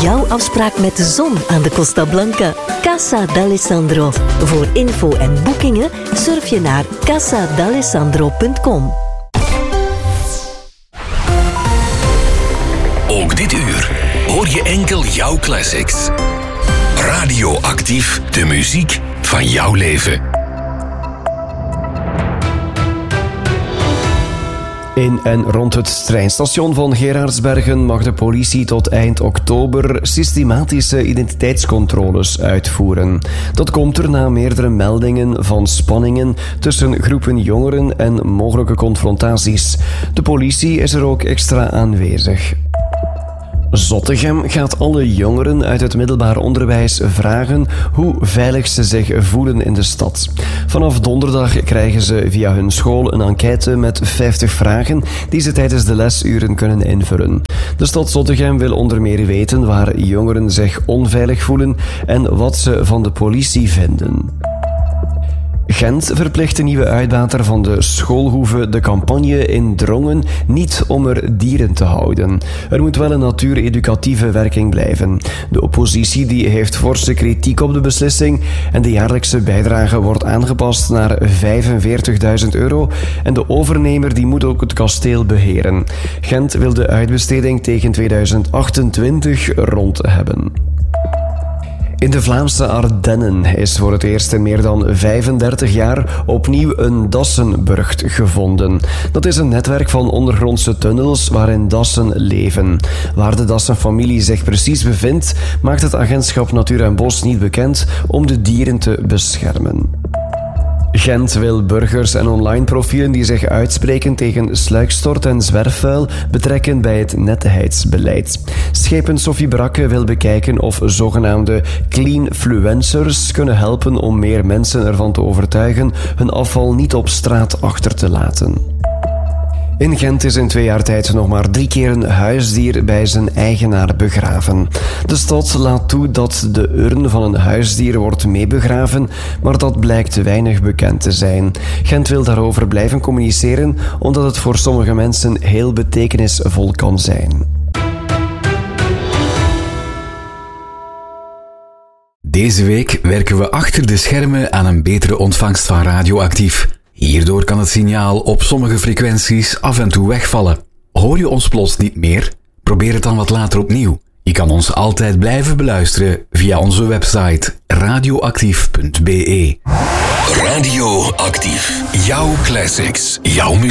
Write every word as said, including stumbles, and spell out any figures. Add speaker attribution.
Speaker 1: jouw afspraak met de zon aan de Costa Blanca. Casa d'Alessandro. Voor info en boekingen surf je naar casa d'alessandro punt com.
Speaker 2: Ook dit uur hoor je enkel jouw classics. Radioactief, de muziek van jouw leven.
Speaker 3: In en rond het treinstation van Gerardsbergen mag de politie tot eind oktober systematische identiteitscontroles uitvoeren. Dat komt er na meerdere meldingen van spanningen tussen groepen jongeren en mogelijke confrontaties. De politie is er ook extra aanwezig. Zottegem gaat alle jongeren uit het middelbaar onderwijs vragen hoe veilig ze zich voelen in de stad. Vanaf donderdag krijgen ze via hun school een enquête met vijftig vragen die ze tijdens de lesuren kunnen invullen. De stad Zottegem wil onder meer weten waar jongeren zich onveilig voelen en wat ze van de politie vinden. Gent verplicht de nieuwe uitbater van de schoolhoeve de campagne in Drongen niet om er dieren te houden. Er moet wel een natuureducatieve werking blijven. De oppositie die heeft forse kritiek op de beslissing en de jaarlijkse bijdrage wordt aangepast naar vijfenveertigduizend euro en de overnemer die moet ook het kasteel beheren. Gent wil de uitbesteding tegen tweeduizend achtentwintig rond hebben. In de Vlaamse Ardennen is voor het eerst in meer dan vijfendertig jaar opnieuw een dassenburcht gevonden. Dat is een netwerk van ondergrondse tunnels waarin dassen leven. Waar de dassenfamilie zich precies bevindt, maakt het agentschap Natuur en Bos niet bekend om de dieren te beschermen. Gent wil burgers en online profielen die zich uitspreken tegen sluikstort en zwerfvuil betrekken bij het nettheidsbeleid. Schepen Sophie Brakke wil bekijken of zogenaamde cleanfluencers kunnen helpen om meer mensen ervan te overtuigen hun afval niet op straat achter te laten. In Gent is in twee jaar tijd nog maar drie keer een huisdier bij zijn eigenaar begraven. De stad laat toe dat de urn van een huisdier wordt meebegraven, maar dat blijkt te weinig bekend te zijn. Gent wil daarover blijven communiceren, omdat het voor sommige mensen heel betekenisvol kan zijn.
Speaker 4: Deze week werken we achter de schermen aan een betere ontvangst van Radioactief. Hierdoor kan het signaal op sommige frequenties af en toe wegvallen. Hoor je ons plots niet meer? Probeer het dan wat later opnieuw. Je kan ons altijd blijven beluisteren via onze website radioactief punt be.
Speaker 2: Radioactief. Jouw classics. Jouw muziek.